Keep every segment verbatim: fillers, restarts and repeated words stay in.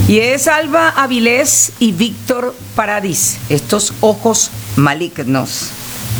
Y es Alba Avilés y Víctor Paradis, estos ojos malignos.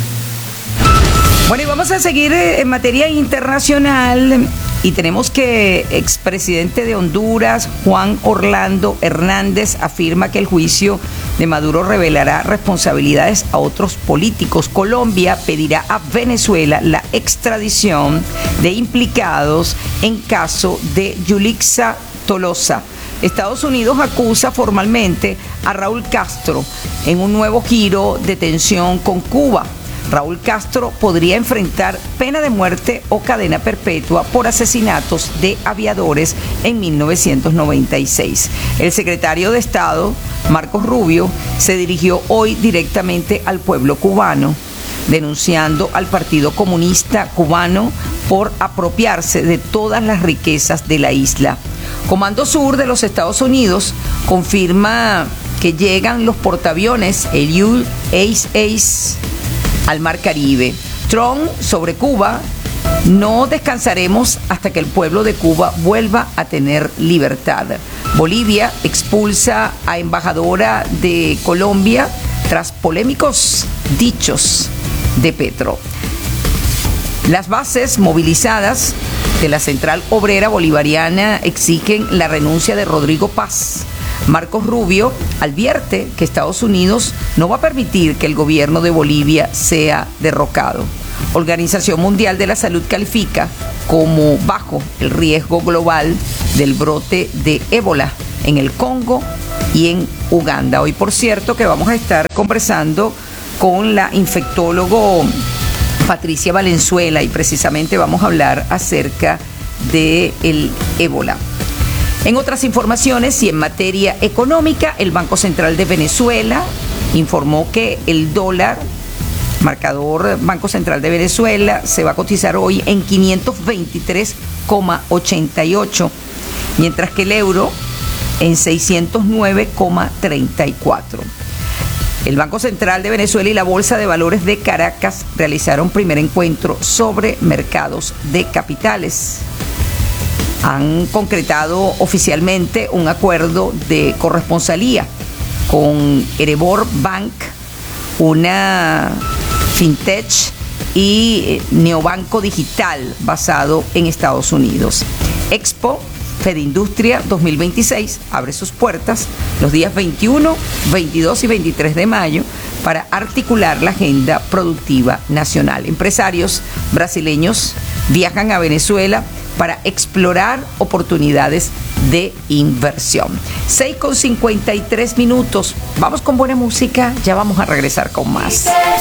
Bueno, y vamos a seguir en materia internacional y tenemos que expresidente de Honduras, Juan Orlando Hernández, afirma que el juicio de Maduro revelará responsabilidades a otros políticos. Colombia pedirá a Venezuela la extradición de implicados en caso de Yulixa Tolosa. Estados Unidos acusa formalmente a Raúl Castro en un nuevo giro de tensión con Cuba. Raúl Castro podría enfrentar pena de muerte o cadena perpetua por asesinatos de aviadores en mil novecientos noventa y seis. El secretario de Estado, Marcos Rubio, se dirigió hoy directamente al pueblo cubano, denunciando al Partido Comunista Cubano por apropiarse de todas las riquezas de la isla. Comando Sur de los Estados Unidos confirma que llegan los portaaviones, el U S S, al Mar Caribe. Trump sobre Cuba: no descansaremos hasta que el pueblo de Cuba vuelva a tener libertad. Bolivia expulsa a embajadora de Colombia tras polémicos dichos de Petro. Las bases movilizadas de la Central Obrera Bolivariana exigen la renuncia de Rodrigo Paz. Marcos Rubio advierte que Estados Unidos no va a permitir que el gobierno de Bolivia sea derrocado. Organización Mundial de la Salud califica como bajo el riesgo global del brote de ébola en el Congo y en Uganda. Hoy, por cierto, que vamos a estar conversando con la infectólogo Patricia Valenzuela y precisamente vamos a hablar acerca del ébola. En otras informaciones y en materia económica, el Banco Central de Venezuela informó que el dólar, marcador Banco Central de Venezuela, se va a cotizar hoy en quinientos veintitrés coma ochenta y ocho, mientras que el euro en seiscientos nueve coma treinta y cuatro. El Banco Central de Venezuela y la Bolsa de Valores de Caracas realizaron primer encuentro sobre mercados de capitales. Han concretado oficialmente un acuerdo de corresponsalía con Erebor Bank, una fintech, y neobanco digital basado en Estados Unidos. Expo Fedindustria dos mil veintiséis abre sus puertas los días veintiuno, veintidós y veintitrés de mayo para articular la agenda productiva nacional. Empresarios brasileños viajan a Venezuela para explorar oportunidades de inversión. seis con cincuenta y tres minutos. Vamos con buena música, ya vamos a regresar con más.